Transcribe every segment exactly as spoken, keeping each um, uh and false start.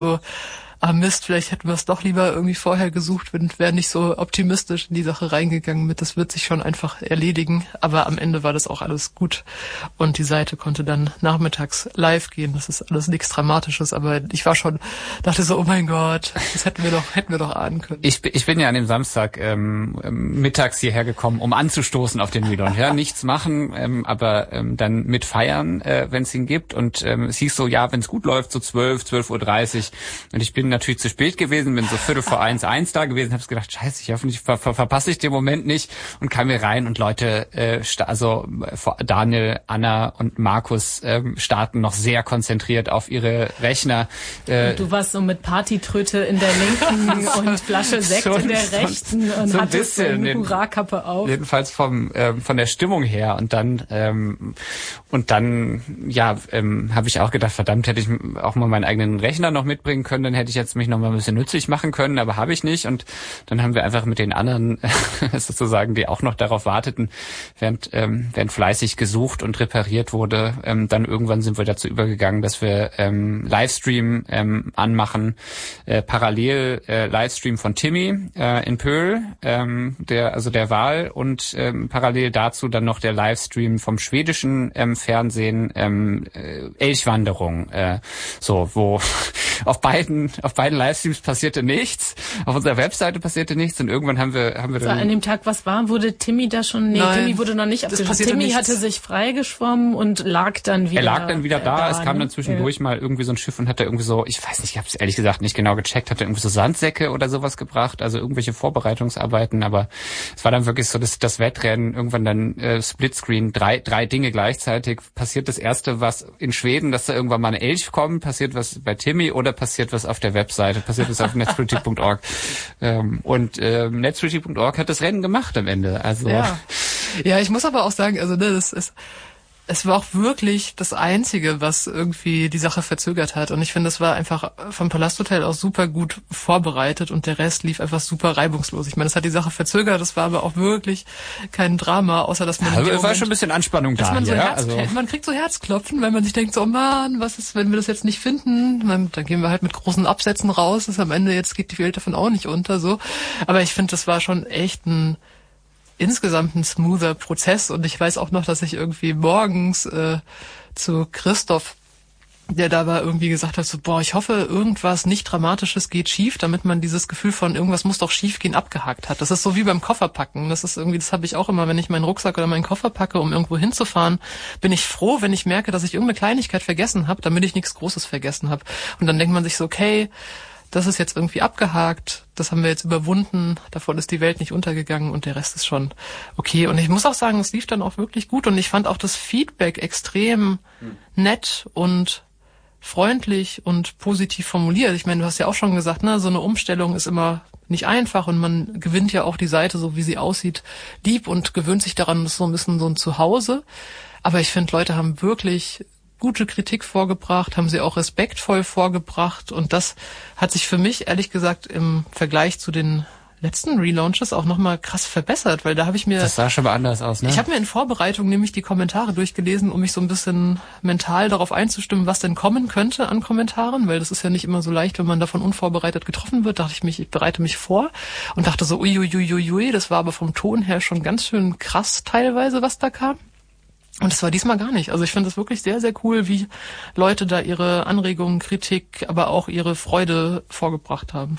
so, ah Mist, vielleicht hätten wir es doch lieber irgendwie vorher gesucht und wären nicht so optimistisch in die Sache reingegangen mit, das wird sich schon einfach erledigen. Aber am Ende war das auch alles gut und die Seite konnte dann nachmittags live gehen. Das ist alles nichts Dramatisches, aber ich war schon, dachte so, oh mein Gott, das hätten wir doch, hätten wir doch ahnen können. Ich, ich bin ja an dem Samstag ähm, mittags hierher gekommen, um anzustoßen auf den Relaunch. Ja, nichts machen, ähm, aber ähm, dann mit feiern, äh, wenn es ihn gibt. Und ähm, es hieß so, ja, wenn es gut läuft, so zwölf, zwölf Uhr dreißig. Und ich bin natürlich zu spät gewesen, bin so viertel vor eins, eins da gewesen, hab's gedacht, scheiße, ich hoffentlich ver ver verpasse ich den Moment nicht und kam hier rein und Leute, äh, also Daniel, Anna und Markus ähm, starten noch sehr konzentriert auf ihre Rechner. Äh, und du warst so mit Partytröte in der linken und Flasche Sekt so, in der rechten so, und so hattest so eine Hurrakappe auf. Jedenfalls vom ähm, von der Stimmung her und dann ähm, und dann ja ähm, habe ich auch gedacht, verdammt, hätte ich auch mal meinen eigenen Rechner noch mitbringen können, dann hätte ich jetzt mich noch mal ein bisschen nützlich machen können, aber habe ich nicht. Und dann haben wir einfach mit den anderen sozusagen, die auch noch darauf warteten, während, ähm, während fleißig gesucht und repariert wurde, ähm, dann irgendwann sind wir dazu übergegangen, dass wir ähm, Livestream ähm, anmachen, äh, parallel äh, Livestream von Timmy äh, in Pöhl, ähm, der also der Wahl und ähm, parallel dazu dann noch der Livestream vom schwedischen ähm, Fernsehen, ähm, äh, Elchwanderung, äh, so wo auf beiden auf beiden Livestreams passierte nichts, auf unserer Webseite passierte nichts und irgendwann haben wir haben wir so, dann an dem Tag, was war, wurde Timmy da schon, nee, Nein, Timmy wurde noch nicht abgeschlossen. Timmy nichts. hatte sich freigeschwommen und lag dann wieder Er lag dann wieder da, da es kam dann zwischendurch ja. mal irgendwie so ein Schiff und hat da irgendwie so, ich weiß nicht, ich habe es ehrlich gesagt nicht genau gecheckt, hat da irgendwie so Sandsäcke oder sowas gebracht, also irgendwelche Vorbereitungsarbeiten, aber es war dann wirklich so, dass das Wettrennen irgendwann dann äh, Splitscreen, drei drei Dinge gleichzeitig, passiert das erste, was in Schweden, dass da irgendwann mal ein Elch kommt, passiert was bei Timmy oder passiert was auf der Webseite, passiert was auf netzpolitik punkt org. Ähm, und ähm, netzpolitik punkt org hat das Rennen gemacht am Ende. Also ja, ja, ich muss aber auch sagen, also ne, das ist es war auch wirklich das Einzige, was irgendwie die Sache verzögert hat. Und ich finde, das war einfach vom Palasthotel aus super gut vorbereitet und der Rest lief einfach super reibungslos. Ich meine, das hat die Sache verzögert, das war aber auch wirklich kein Drama, außer dass man... Also es war schon ein bisschen Anspannung da. Man, so ja, Herz, also. man kriegt so Herzklopfen, weil man sich denkt, so, oh Mann, was ist, wenn wir das jetzt nicht finden? Dann, dann gehen wir halt mit großen Absätzen raus. Das ist am Ende, jetzt geht die Welt davon auch nicht unter. so. Aber ich finde, das war schon echt ein... insgesamt ein smoother Prozess und ich weiß auch noch, dass ich irgendwie morgens äh, zu Christoph, der da war, irgendwie gesagt hat, so boah, ich hoffe, irgendwas nicht Dramatisches geht schief, damit man dieses Gefühl von irgendwas muss doch schief gehen abgehakt hat. Das ist so wie beim Kofferpacken. Das ist irgendwie, das habe ich auch immer, wenn ich meinen Rucksack oder meinen Koffer packe, um irgendwo hinzufahren, bin ich froh, wenn ich merke, dass ich irgendeine Kleinigkeit vergessen habe, damit ich nichts Großes vergessen habe. Und dann denkt man sich so, okay, das ist jetzt irgendwie abgehakt, das haben wir jetzt überwunden, davon ist die Welt nicht untergegangen und der Rest ist schon okay. Und ich muss auch sagen, es lief dann auch wirklich gut und ich fand auch das Feedback extrem nett und freundlich und positiv formuliert. Ich meine, du hast ja auch schon gesagt, ne, so eine Umstellung ist immer nicht einfach und man gewinnt ja auch die Seite, so wie sie aussieht, lieb und gewöhnt sich daran, das ist so ein bisschen so ein Zuhause. Aber ich finde, Leute haben wirklich gute Kritik vorgebracht, haben sie auch respektvoll vorgebracht und das hat sich für mich, ehrlich gesagt, im Vergleich zu den letzten Relaunches auch nochmal krass verbessert, weil da habe ich mir... Das sah schon mal anders aus, ne? Ich habe mir in Vorbereitung nämlich die Kommentare durchgelesen, um mich so ein bisschen mental darauf einzustimmen, was denn kommen könnte an Kommentaren, weil das ist ja nicht immer so leicht, wenn man davon unvorbereitet getroffen wird, dachte ich mich, ich bereite mich vor und dachte so, uiuiuiui, das war aber vom Ton her schon ganz schön krass teilweise, was da kam. Und das war diesmal gar nicht. Also ich finde es wirklich sehr, sehr cool, wie Leute da ihre Anregungen, Kritik, aber auch ihre Freude vorgebracht haben.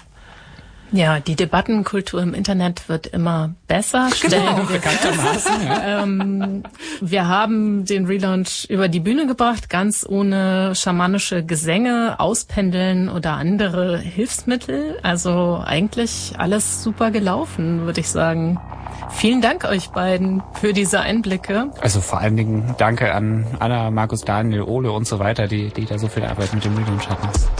Ja, die Debattenkultur im Internet wird immer besser. Genau, bekanntermaßen. Ja. Ähm, wir haben den Relaunch über die Bühne gebracht, ganz ohne schamanische Gesänge, Auspendeln oder andere Hilfsmittel. Also eigentlich alles super gelaufen, würde ich sagen. Vielen Dank euch beiden für diese Einblicke. Also vor allen Dingen danke an Anna, Markus, Daniel, Ole und so weiter, die, die da so viel Arbeit mit dem Relaunch hatten.